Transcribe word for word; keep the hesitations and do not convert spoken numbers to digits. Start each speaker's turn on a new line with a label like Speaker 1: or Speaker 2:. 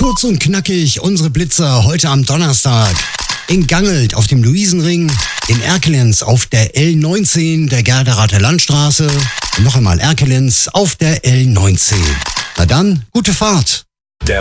Speaker 1: Kurz und knackig unsere Blitzer heute am Donnerstag. In Gangelt auf dem Luisenring, in Erkelenz auf der L neunzehn der Gerderater Landstraße und noch einmal Erkelenz auf der L neunzehn. Na dann, gute Fahrt!